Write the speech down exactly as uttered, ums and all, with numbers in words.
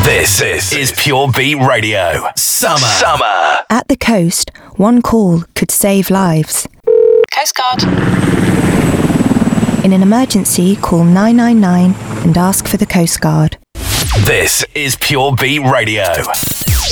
This, this is Pure Beat Radio. Summer. Summer. At the coast, one call could save lives. Coast Guard. In an emergency, call nine nine nine and ask for the Coast Guard. This is Pure Beat Radio.